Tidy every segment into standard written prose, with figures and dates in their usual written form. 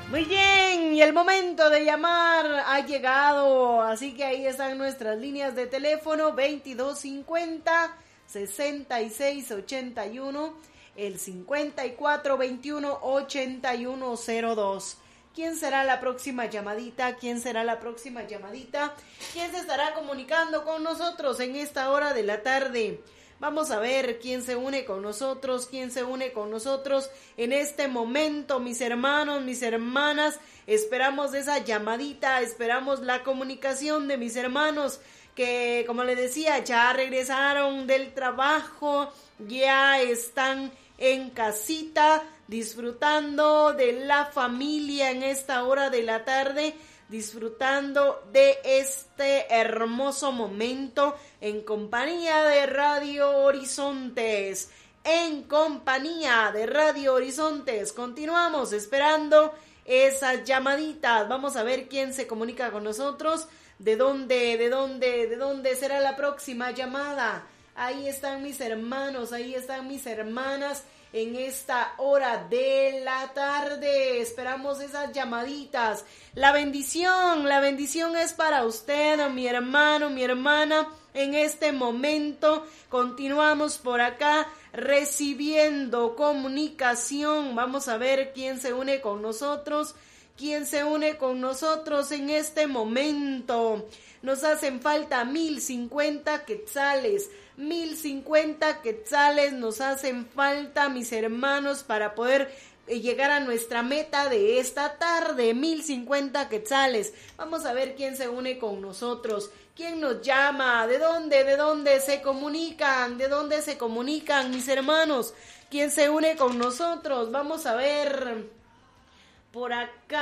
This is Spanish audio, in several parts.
Muy bien, y el momento de llamar ha llegado, así que ahí están nuestras líneas de teléfono 2250-6681, el 5421-8102. ¿Quién será la próxima llamadita? ¿Quién será la próxima llamadita? ¿Quién se estará comunicando con nosotros en esta hora de la tarde? Vamos a ver quién se une con nosotros, quién se une con nosotros en este momento, mis hermanos, mis hermanas. Esperamos esa llamadita, esperamos la comunicación de mis hermanos que, como les decía, ya regresaron del trabajo, ya están en casita, disfrutando de la familia en esta hora de la tarde, disfrutando de este hermoso momento en compañía de Radio Horizontes. En compañía de Radio Horizontes. Continuamos esperando esas llamaditas. Vamos a ver quién se comunica con nosotros. ¿De dónde será la próxima llamada? Ahí están mis hermanos, ahí están mis hermanas. En esta hora de la tarde esperamos esas llamaditas. La bendición es para usted, mi hermano, mi hermana. En este momento continuamos por acá recibiendo comunicación. Vamos a ver quién se une con nosotros. ¿Quién se une con nosotros en este momento? Nos hacen falta 1050 quetzales. 1050 quetzales nos hacen falta, mis hermanos, para poder llegar a nuestra meta de esta tarde. 1050 quetzales. Vamos a ver quién se une con nosotros. ¿Quién nos llama? ¿De dónde se comunican? ¿De dónde se comunican, mis hermanos? ¿Quién se une con nosotros? Vamos a ver. Por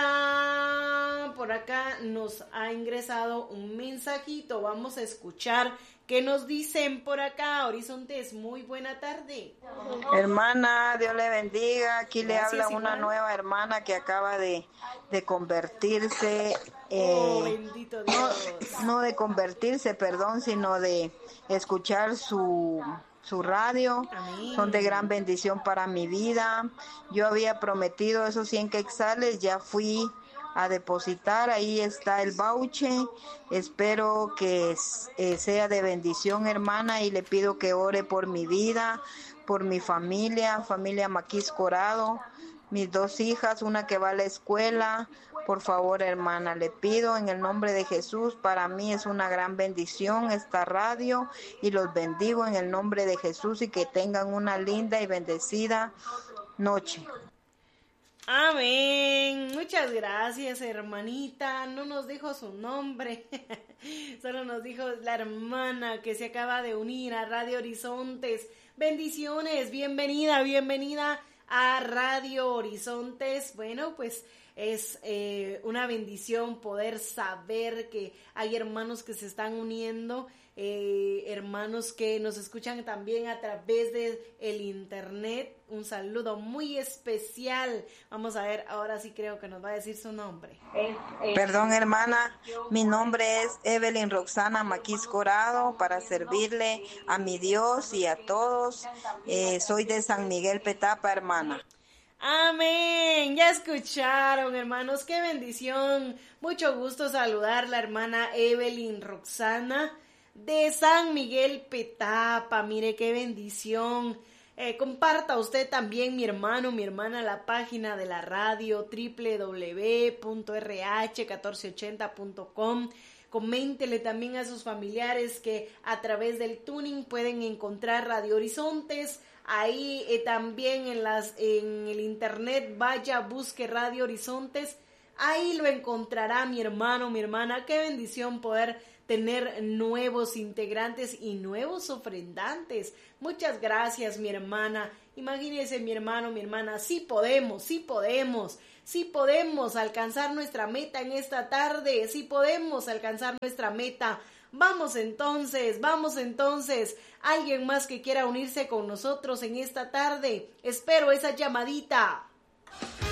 acá nos ha ingresado un mensajito. Vamos a escuchar qué nos dicen por acá. Horizontes, muy buena tarde. Hermana, Dios le bendiga. Aquí Gracias, le habla igual. una nueva hermana que acaba de convertirse. Bendito Dios. No de convertirse, perdón, sino de escuchar su radio. Amén. Son de gran bendición para mi vida. Yo había prometido esos 100 quetzales, ya fui a depositar, ahí está el voucher. Espero que sea de bendición, hermana, y le pido que ore por mi vida, por mi familia Maquis Corado, mis 2 hijas, una que va a la escuela. Por favor, hermana, le pido en el nombre de Jesús. Para mí es una gran bendición esta radio y los bendigo en el nombre de Jesús y que tengan una linda y bendecida noche. Amén. Muchas gracias, hermanita. No nos dijo su nombre. Solo nos dijo la hermana que se acaba de unir a Radio Horizontes. Bendiciones. Bienvenida a Radio Horizontes. Bueno, pues es una bendición poder saber que hay hermanos que se están uniendo, hermanos que nos escuchan también a través de el internet. Un saludo muy especial. Vamos a ver, ahora sí creo que nos va a decir su nombre. Perdón, hermana, mi nombre es Evelyn Roxana Maquis Corado, para servirle a mi Dios y a todos. Soy de San Miguel Petapa, hermana. Amén, ya escucharon, hermanos, qué bendición. Mucho gusto saludar la hermana Evelyn Roxana de San Miguel Petapa. Mire qué bendición. Comparta usted también, mi hermano, mi hermana, la página de la radio www.rh1480.com. Coméntele también a sus familiares que a través del tuning pueden encontrar Radio Horizontes. Ahí también en el internet, vaya, busque Radio Horizontes. Ahí lo encontrará, mi hermano, mi hermana. Qué bendición poder tener nuevos integrantes y nuevos ofrendantes. Muchas gracias, mi hermana. Imagínese, mi hermano, mi hermana, sí podemos alcanzar nuestra meta en esta tarde, sí podemos alcanzar nuestra meta. Vamos entonces, alguien más que quiera unirse con nosotros en esta tarde. Espero esa llamadita.